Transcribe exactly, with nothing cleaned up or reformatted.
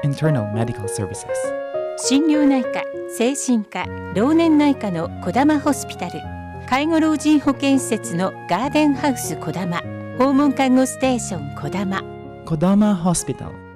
Internal Medical Services。 心療内科、精神科、老年内科のこだまホスピタル、介護老人保健施設のガーデンハウスこだま、訪問看護ステーションこだま、 Kodama Hospital